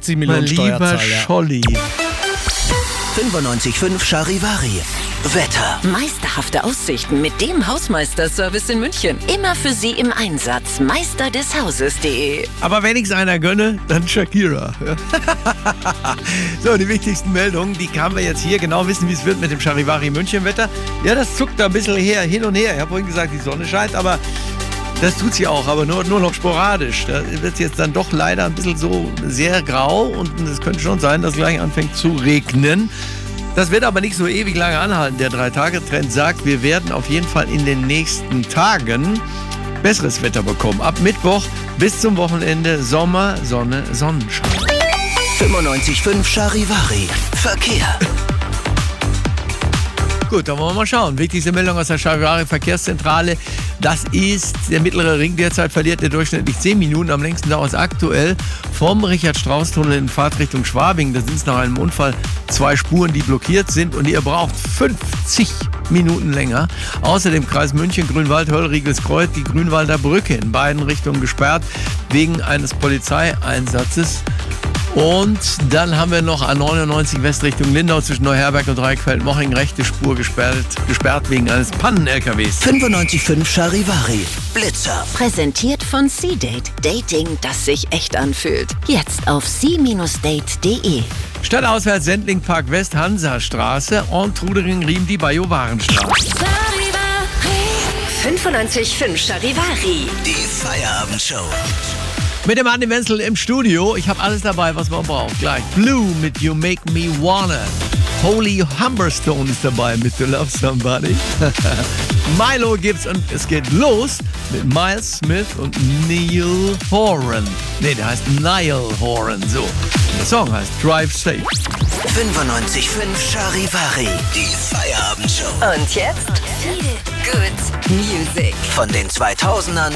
80 Millionen Mein lieber Steuerzahler. Scholli. 95.5 Charivari. Wetter. Meisterhafte Aussichten mit dem Hausmeisterservice in München. Immer für Sie im Einsatz. Meisterdeshauses.de. Aber wenn ich's einer gönne, dann Shakira. So, die wichtigsten Meldungen, die kamen wir jetzt hier. Genau wissen, wie es wird mit dem Charivari München-Wetter. Ja, das zuckt da ein bisschen hin und her. Ich habe vorhin gesagt, die Sonne scheint, aber das tut sie auch, aber nur noch sporadisch. Da wird es jetzt dann doch leider ein bisschen so sehr grau und es könnte schon sein, dass gleich anfängt zu regnen. Das wird aber nicht so ewig lange anhalten. Der 3-Tage-Trend sagt, wir werden auf jeden Fall in den nächsten Tagen besseres Wetter bekommen. Ab Mittwoch bis zum Wochenende Sommer, Sonne, Sonnenschein. 95.5 Charivari. Verkehr. Gut, dann wollen wir mal schauen. Wichtigste Meldung aus der Charivari Verkehrszentrale. Das ist der mittlere Ring. Derzeit verliert er durchschnittlich 10 Minuten. Am längsten dauert es aktuell vom Richard-Strauß-Tunnel in Fahrtrichtung Schwabing. Da sind es nach einem Unfall 2 Spuren, die blockiert sind. Und ihr braucht 50 Minuten länger. Außerdem Kreis München, Grünwald, Höllriegels-Kreuth, die Grünwalder Brücke in beiden Richtungen gesperrt wegen eines Polizeieinsatzes. Und dann haben wir noch A99 West Richtung Lindau zwischen Neuherberg und Dreieckfeld-Moching. Rechte Spur gesperrt wegen eines Pannen-LKWs. 95.5 Charivari. Blitzer. Präsentiert von C-Date. Dating, das sich echt anfühlt. Jetzt auf c-date.de. Stadtauswärts Sendling Park West, Hansastraße und Trudering Riem, die Bajo-Warenstraße. 95.5 Charivari. Die Feierabendshow. Mit dem Andi Wenzel im Studio. Ich habe alles dabei, was man braucht. Gleich Blue mit You Make Me Wanna. Holy Humberstone ist dabei mit To Love Somebody. Milo gibt's und es geht los mit Miles Smith und Neil Horan. Nee, der heißt Niall Horan. So. Der Song heißt Drive Safe. 95.5 Charivari. Die Feierabendshow. Und jetzt Feel Good Music. Von den 2000ern